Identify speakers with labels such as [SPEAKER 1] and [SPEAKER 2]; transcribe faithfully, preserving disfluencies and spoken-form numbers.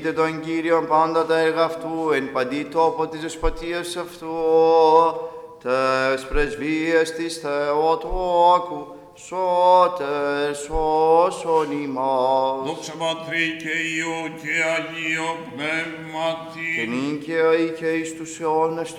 [SPEAKER 1] Είτε τον Κύριον πάντα τα έργα αυτού, εν παντή τόπο της δεσποτείας αυτού, τες πρεσβείες της Θεοτόκου, σώτερ σώσον ημάς.
[SPEAKER 2] Δόξα Πατρί και Υιό και Αγίο Πνεύματι.
[SPEAKER 1] Και νυν και αεί και εις τους αιώνες